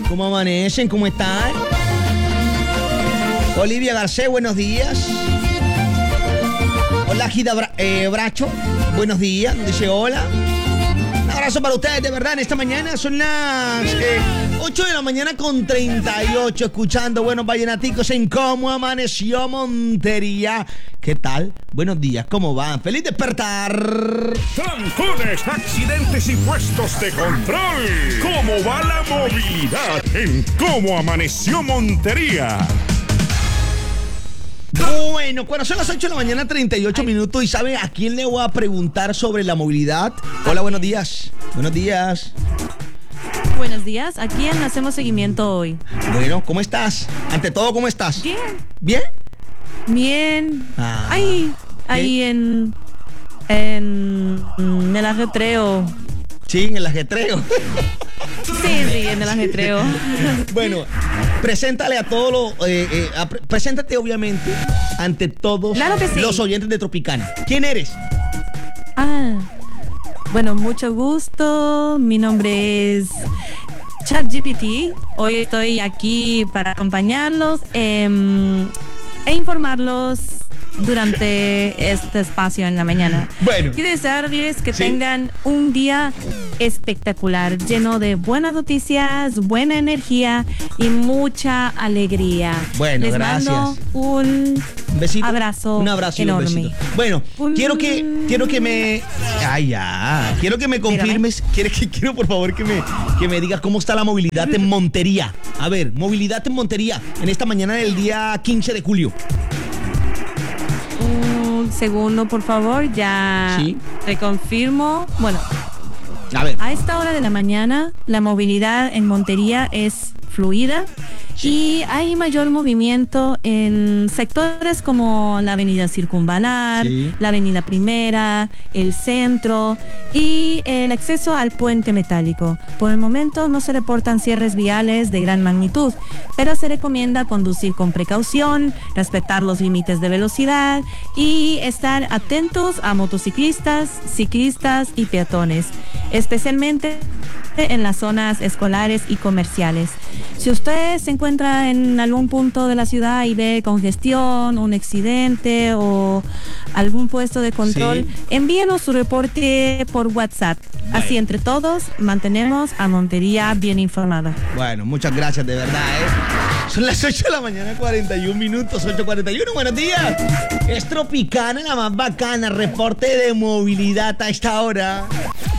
¿Cómo amanecen? ¿Cómo están? Olivia Garcés, buenos días. Hola, Gida Bracho, buenos días. Dice hola. Un abrazo para ustedes, de verdad, en esta mañana. Son las 8 de la mañana con 38, escuchando Buenos Vallenaticos en Cómo Amaneció Montería. ¿Qué tal? Buenos días, ¿cómo van? ¡Feliz despertar! Trancones, accidentes y puestos de control. ¿Cómo va la movilidad en Cómo Amaneció Montería? Bueno, cuando son las 8 de la mañana, 38 minutos, ¿y sabe a quién le voy a preguntar sobre la movilidad? Hola, buenos días. Buenos días. Buenos días, ¿a quién hacemos seguimiento hoy? Bueno, ¿cómo estás? Ante todo, ¿cómo estás? Bien. ¿Bien? Bien. Ah. Ahí en el ajetreo. Sí, en el ajetreo. Sí, en el ajetreo. Bueno, preséntale a todos preséntate obviamente ante todos Claro que sí. los oyentes de Tropicana. ¿Quién eres? Bueno, mucho gusto. Mi nombre es ChatGPT. Hoy estoy aquí para acompañarlos e informarlos durante este espacio en la mañana. Bueno. Quiero desearles que Sí. tengan un día espectacular, lleno de buenas noticias, buena energía y mucha alegría. Bueno, Les gracias. mando un Besito. abrazo Un abrazo y un enorme. besito. Bueno, quiero que me. Ay, ya. Quiero que me confirmes. Quiero por favor que me digas cómo está la movilidad en Montería. A ver, movilidad en Montería en esta mañana del día 15 de julio. Un segundo, por favor, ya Sí. te confirmo. Bueno, A ver. a esta hora de la mañana, la movilidad en Montería es fluida y hay mayor movimiento en sectores como la avenida Circunvalar, Sí. la avenida Primera, el centro y el acceso al puente metálico. Por el momento no se reportan cierres viales de gran magnitud, pero se recomienda conducir con precaución, respetar los límites de velocidad y estar atentos a motociclistas, ciclistas y peatones, especialmente en las zonas escolares y comerciales. Si usted se encuentra en algún punto de la ciudad y ve congestión, un accidente o algún puesto de control, Sí. envíenos su reporte por WhatsApp. Así entre todos mantenemos a Montería bien informada. Bueno, muchas gracias, de verdad, Son las 8 de la mañana, 41 minutos, 8:41, buenos días. Es Tropicana, la más bacana, reporte de movilidad a esta hora.